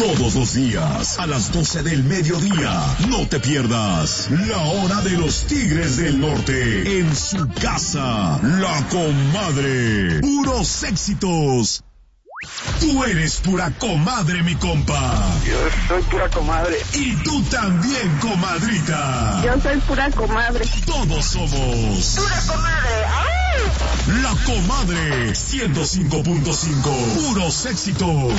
Todos los días, a las 12 del mediodía, no te pierdas La Hora de los Tigres del Norte, en su casa, La Comadre. Puros éxitos. Tú eres pura comadre, mi compa. Yo soy pura comadre. Y tú también, comadrita. Yo soy pura comadre. Todos somos Pura comadre. ¡Ay! La Comadre 105.5. Puros éxitos.